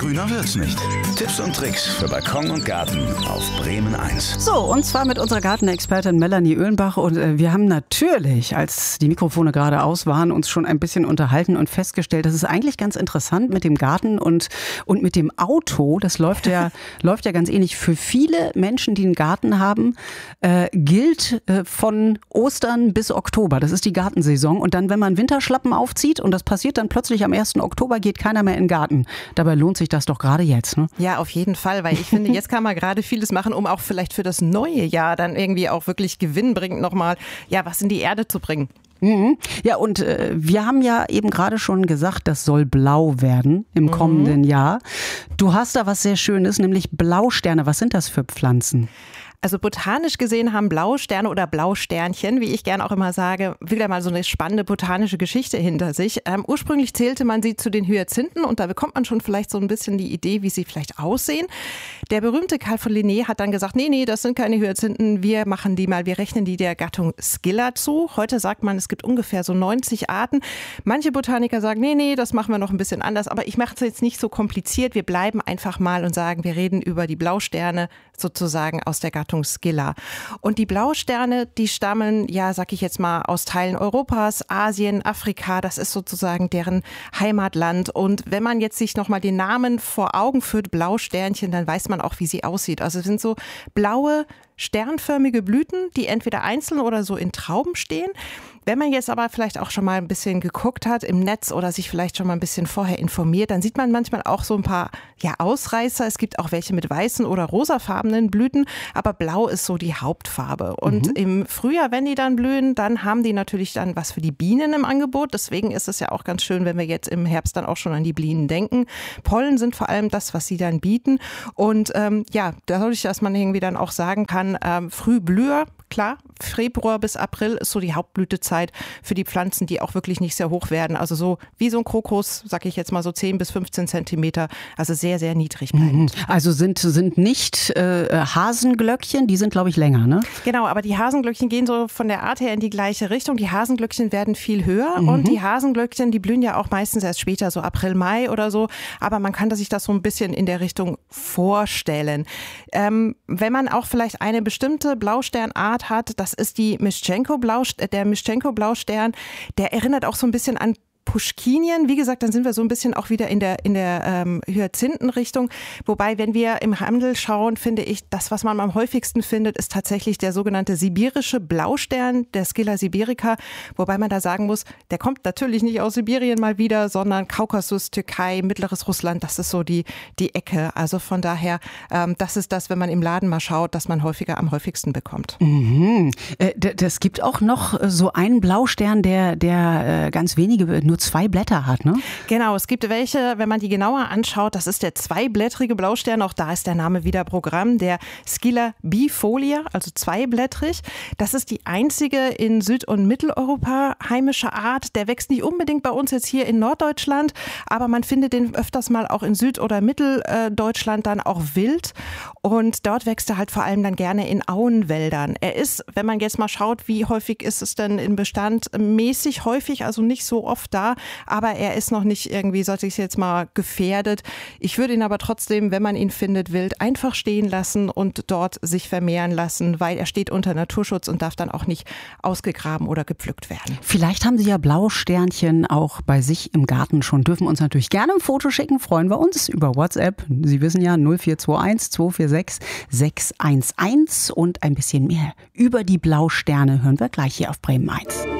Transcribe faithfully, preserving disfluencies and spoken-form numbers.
Grüner wird's nicht. Tipps und Tricks für Balkon und Garten auf Bremen eins. So, und zwar mit unserer Gartenexpertin Melanie Oehlenbach. Und äh, wir haben natürlich, als die Mikrofone gerade aus waren, uns schon ein bisschen unterhalten und festgestellt, das ist eigentlich ganz interessant mit dem Garten und, und mit dem Auto. Das läuft ja, läuft ja ganz ähnlich. Für viele Menschen, die einen Garten haben, äh, gilt äh, von Ostern bis Oktober. Das ist die Gartensaison. Und dann, wenn man Winterschlappen aufzieht und das passiert dann plötzlich am ersten Oktober, geht keiner mehr in den Garten. Dabei lohnt sich das doch gerade jetzt, ne? Ja, auf jeden Fall, weil ich finde, jetzt kann man gerade vieles machen, um auch vielleicht für das neue Jahr dann irgendwie auch wirklich gewinnbringend nochmal, ja, was in die Erde zu bringen. Mhm. Ja, und äh, wir haben ja eben gerade schon gesagt, das soll blau werden im mhm. kommenden Jahr. Du hast da was sehr Schönes, nämlich Blausterne. Was sind das für Pflanzen? Also botanisch gesehen haben Blausterne oder Blausternchen, wie ich gerne auch immer sage, wieder mal so eine spannende botanische Geschichte hinter sich. Ähm, ursprünglich zählte man sie zu den Hyazinthen und da bekommt man schon vielleicht so ein bisschen die Idee, wie sie vielleicht aussehen. Der berühmte Carl von Linné hat dann gesagt, nee, nee, das sind keine Hyazinthen, wir machen die mal, wir rechnen die der Gattung Scilla zu. Heute sagt man, es gibt ungefähr so neunzig Arten. Manche Botaniker sagen, nee, nee, das machen wir noch ein bisschen anders, aber ich mache es jetzt nicht so kompliziert. Wir bleiben einfach mal und sagen, wir reden über die Blausterne sozusagen aus der Gattung Scilla. Und die Blausterne, die stammen, ja, sag ich jetzt mal, aus Teilen Europas, Asien, Afrika. Das ist sozusagen deren Heimatland. Und wenn man jetzt sich nochmal den Namen vor Augen führt, Blausternchen, dann weiß man auch, wie sie aussieht. Also es sind so blaue, sternförmige Blüten, die entweder einzeln oder so in Trauben stehen. Wenn man jetzt aber vielleicht auch schon mal ein bisschen geguckt hat im Netz oder sich vielleicht schon mal ein bisschen vorher informiert, dann sieht man manchmal auch so ein paar ja, Ausreißer. Es gibt auch welche mit weißen oder rosafarbenen Blüten, aber blau ist so die Hauptfarbe. Und mhm. im Frühjahr, wenn die dann blühen, dann haben die natürlich dann was für die Bienen im Angebot. Deswegen ist es ja auch ganz schön, wenn wir jetzt im Herbst dann auch schon an die Bienen denken. Pollen sind vor allem das, was sie dann bieten. Und ähm, ja, dadurch, dass man irgendwie dann auch sagen kann, ähm, Frühblüher, klar, Februar bis April ist so die Hauptblütezeit für die Pflanzen, die auch wirklich nicht sehr hoch werden. Also so wie so ein Krokus, sag ich jetzt mal so zehn bis fünfzehn Zentimeter, also sehr, sehr niedrig bleibend. Also sind, sind nicht äh, Hasenglöckchen, die sind glaube ich länger, ne? Genau, aber die Hasenglöckchen gehen so von der Art her in die gleiche Richtung. Die Hasenglöckchen werden viel höher mhm. und die Hasenglöckchen, die blühen ja auch meistens erst später, so April, Mai oder so. Aber man kann sich das so ein bisschen in der Richtung vorstellen. Ähm, wenn man auch vielleicht eine bestimmte Blausternart hat, das ist die Mischenko-Blaustern, der Mischenko-Blaustern, der erinnert auch so ein bisschen an Puschkinien. Wie gesagt, dann sind wir so ein bisschen auch wieder in der, in der ähm, Hyazinthenrichtung. Wobei, wenn wir im Handel schauen, finde ich, das, was man am häufigsten findet, ist tatsächlich der sogenannte sibirische Blaustern, der Scilla sibirica. Wobei man da sagen muss, der kommt natürlich nicht aus Sibirien mal wieder, sondern Kaukasus, Türkei, mittleres Russland, das ist so die, die Ecke. Also von daher, ähm, das ist das, wenn man im Laden mal schaut, dass man häufiger am häufigsten bekommt. Mhm. Äh, das gibt auch noch so einen Blaustern, der, der äh, ganz wenige nur zwei Blätter hat, ne? Genau, es gibt welche, wenn man die genauer anschaut, das ist der zweiblättrige Blaustern, auch da ist der Name wieder Programm, der Scilla bifolia, also zweiblättrig. Das ist die einzige in Süd- und Mitteleuropa heimische Art. Der wächst nicht unbedingt bei uns jetzt hier in Norddeutschland, aber man findet den öfters mal auch in Süd- oder Mitteldeutschland dann auch wild. Und dort wächst er halt vor allem dann gerne in Auenwäldern. Er ist, wenn man jetzt mal schaut, wie häufig ist es denn in Bestand, mäßig häufig, also nicht so oft da, aber er ist noch nicht irgendwie, sollte ich jetzt mal, gefährdet. Ich würde ihn aber trotzdem, wenn man ihn findet, wild einfach stehen lassen und dort sich vermehren lassen, weil er steht unter Naturschutz und darf dann auch nicht ausgegraben oder gepflückt werden. Vielleicht haben Sie ja Blausternchen auch bei sich im Garten schon, dürfen uns natürlich gerne ein Foto schicken, freuen wir uns über WhatsApp. Sie wissen ja null vier zwei eins zwei vier sechs sechs eins eins und ein bisschen mehr über die Blausterne hören wir gleich hier auf Bremen eins.